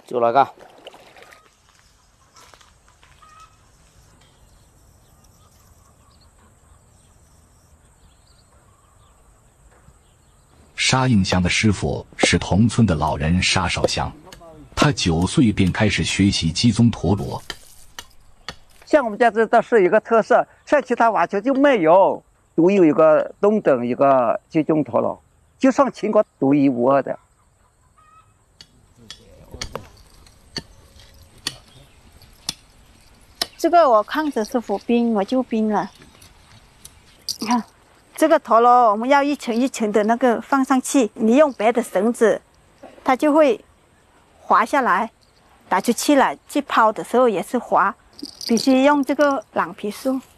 就那个。 沙应祥的师傅是同村的老人沙少祥，他9岁便开始学习鸡枞陀螺。 像我们家这倒是一个特色，像其他瓦球就没有，独有一个东等一个鸡枞陀螺，就上全国独一无二的。 这个我看着是浮冰，我就冰了。你看。这个陀螺我们要一层一层的那个放上去，你用别的绳子，它就会滑下来，打出去了。去抛的时候也是滑，必须用这个朗皮树。